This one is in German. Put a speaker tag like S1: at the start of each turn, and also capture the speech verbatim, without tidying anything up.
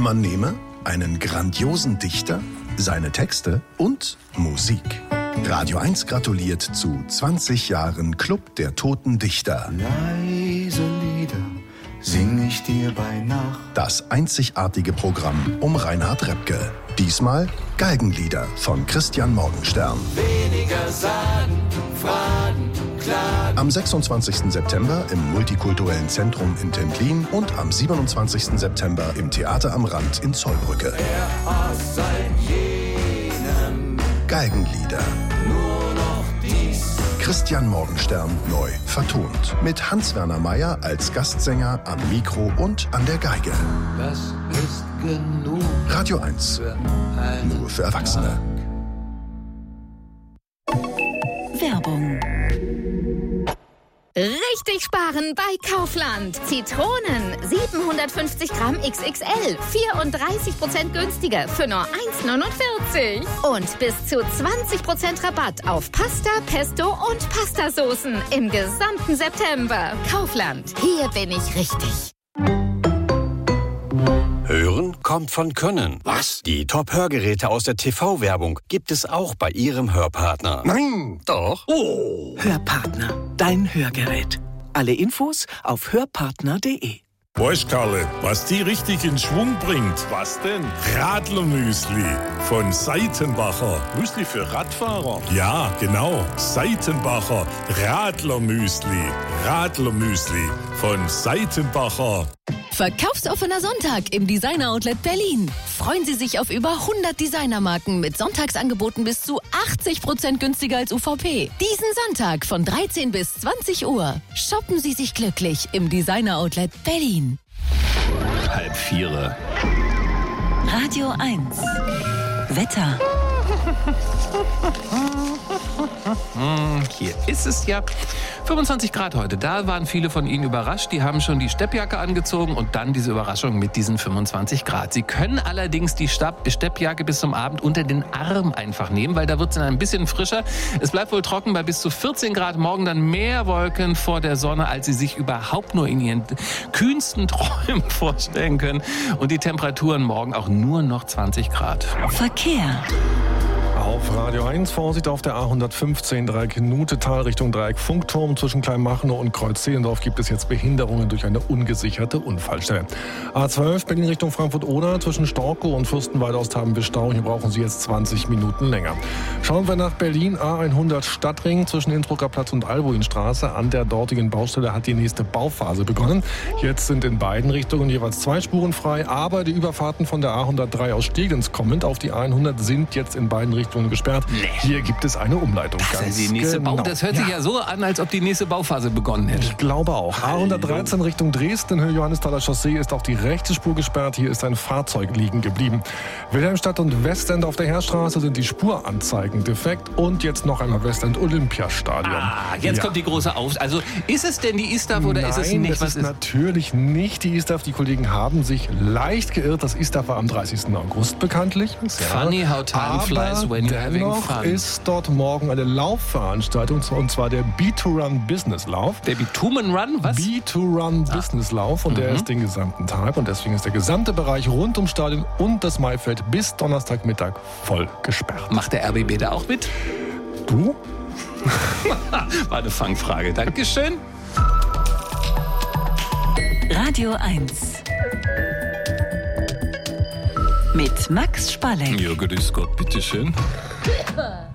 S1: Man nehme einen grandiosen Dichter, seine Texte und Musik. Radio eins gratuliert zu zwanzig Jahren Club der Toten Dichter.
S2: Leise Lieder sing ich dir bei Nacht.
S1: Das einzigartige Programm um Reinhard Repke. Diesmal Galgenlieder von Christian Morgenstern.
S2: Weniger sagen, fragen, klagen.
S1: Am sechsundzwanzigsten September im Multikulturellen Zentrum in Templin und am siebenundzwanzigsten September im Theater am Rand in Zollbrücke.
S2: Der Hass seit jenem.
S1: Galgenlieder.
S2: Nur noch dies.
S1: Christian Morgenstern neu vertont. Mit Hans-Werner Meyer als Gastsänger am Mikro und an der Geige.
S2: Das ist genug.
S1: Radio eins.
S2: Für einen
S1: Nur für Erwachsene.
S3: Werbung. Richtig sparen bei Kaufland. Zitronen siebenhundertfünfzig Gramm X X L, vierunddreißig Prozent günstiger für nur eins neunundvierzig. Und bis zu zwanzig Prozent Rabatt auf Pasta, Pesto und Pastasoßen im gesamten September. Kaufland, hier bin ich richtig.
S4: Hören kommt von Können.
S5: Was?
S4: Die Top-Hörgeräte aus der T V-Werbung gibt es auch bei Ihrem Hörpartner.
S5: Nein!
S4: Doch.
S5: Oh!
S6: Hörpartner, dein Hörgerät. Alle Infos auf hörpartner punkt de.
S7: Weißt, Karle, was die richtig in Schwung bringt? Was denn? Radlermüsli von Seitenbacher. Müsli für Radfahrer? Ja, genau. Seitenbacher Radlermüsli. Radlermüsli von Seitenbacher.
S8: Verkaufsoffener Sonntag im Designer Outlet Berlin. Freuen Sie sich auf über hundert Designermarken mit Sonntagsangeboten bis zu achtzig Prozent günstiger als U V P. Diesen Sonntag von dreizehn bis zwanzig Uhr. Shoppen Sie sich glücklich im Designer Outlet Berlin.
S4: Halb vier.
S3: Radio eins. Wetter.
S9: Hier ist es ja fünfundzwanzig Grad heute. Da waren viele von Ihnen überrascht. Die haben schon die Steppjacke angezogen und dann diese Überraschung mit diesen fünfundzwanzig Grad. Sie können allerdings die Stab- Steppjacke bis zum Abend unter den Arm einfach nehmen, weil da wird es dann ein bisschen frischer. Es bleibt wohl trocken bei bis zu vierzehn Grad. Morgen dann mehr Wolken vor der Sonne, als Sie sich überhaupt nur in Ihren kühnsten Träumen vorstellen können. Und die Temperaturen morgen auch nur noch zwanzig Grad.
S3: Verkehr.
S10: Auf Radio eins, Vorsicht auf der A hundertfünfzehn, Dreieck Nutetal Richtung Dreieck Funkturm. Zwischen Kleinmachnow und Kreuz-Zehlendorf gibt es jetzt Behinderungen durch eine ungesicherte Unfallstelle. A zwölf, Berlin Richtung Frankfurt-Oder. Zwischen Storkow und Fürstenwalde-Ost haben wir Stau. Hier brauchen Sie jetzt zwanzig Minuten länger. Schauen wir nach Berlin, A hundert Stadtring zwischen Innsbrucker Platz und Albuinstraße. An der dortigen Baustelle hat die nächste Bauphase begonnen. Jetzt sind in beiden Richtungen jeweils zwei Spuren frei. Aber die Überfahrten von der A hundertdrei aus Steglitz kommend auf die A hundert sind jetzt in beiden Richtungen gesperrt. Nee. Hier gibt es eine Umleitung.
S9: Das,
S10: Ganz
S9: ist die nächste
S10: genau.
S9: Bau- das hört sich ja. ja so an, als ob die nächste Bauphase begonnen hätte.
S10: Ich glaube auch. A hundertdreizehn Richtung Dresden, Höhe Johannisthaler Chaussee, ist auch die rechte Spur gesperrt. Hier ist ein Fahrzeug liegen geblieben. Wilhelmstadt und Westend auf der Heerstraße sind die Spuranzeigen defekt. Und jetzt noch einmal Westend Olympiastadion.
S9: Ah, jetzt
S10: ja.
S9: kommt die große Auf... Also ist es denn die I S T A F oder
S10: Nein,
S9: ist es nicht?
S10: es
S9: Was
S10: ist
S9: ist
S10: natürlich nicht die I S T A F. Die Kollegen haben sich leicht geirrt. Das I S T A F war am dreißigsten August bekanntlich.
S9: Funny how time flies when you're having fun.
S10: Ist dort morgen eine Laufveranstaltung, und zwar der B zwei Run Business Lauf.
S9: Der B zwei Run, was?
S10: B zwei Run ah. Business Lauf und mhm. der ist den gesamten Tag und deswegen ist der gesamte Bereich rund ums Stadion und das Maifeld bis Donnerstagmittag voll gesperrt.
S9: Macht der R B B da auch mit?
S10: Du?
S9: War eine Fangfrage. Dankeschön.
S3: Radio eins. Mit Max Spalleck.
S9: Ja, grüß Gott, bitteschön.